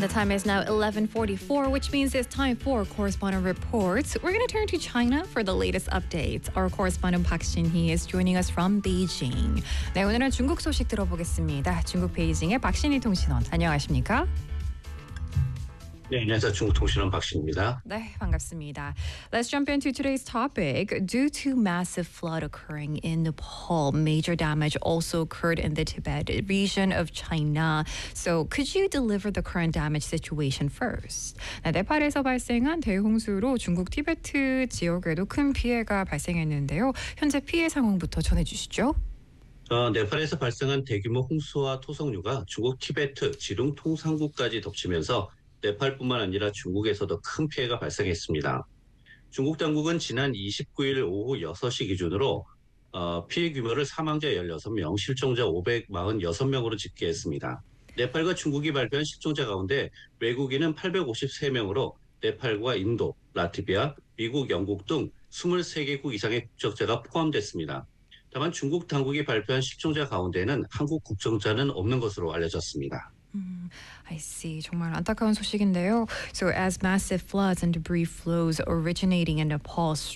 And the time is now 11:44, which means it's time for correspondent reports. We're going to turn to China for the latest updates. Our correspondent Park Shin-hee is joining us from Beijing. 네, 오늘은 중국 소식 들어보겠습니다. 중국 베이징의 박신희 통신원, 안녕하십니까? 네, 안녕하세요. 중국통신원 박신입니다. 네, 반갑습니다. Let's jump into today's topic. Due to massive flood occurring in Nepal, major damage also occurred in the Tibet region of China. So could you deliver the current damage situation first? 네, 네팔에서 발생한 대홍수로 중국 티베트 지역에도 큰 피해가 발생했는데요. 현재 피해 상황부터 전해주시죠. 네팔에서 발생한 대규모 홍수와 토성류가 중국 티베트, 지룽 통상국까지 덮치면서 네팔뿐만 아니라 중국에서도 큰 피해가 발생했습니다. 중국 당국은 지난 29일 오후 6시 기준으로 피해 규모를 사망자 16명, 실종자 546명으로 집계했습니다. 네팔과 중국이 발표한 실종자 가운데 외국인은 853명으로 네팔과 인도, 라트비아, 미국, 영국 등 23개국 이상의 국적자가 포함됐습니다. 다만 중국 당국이 발표한 실종자 가운데는 한국 국적자는 없는 것으로 알려졌습니다. I see. 정말 안타까운 소식인데요. So as massive floods and debris flows originating in Nepal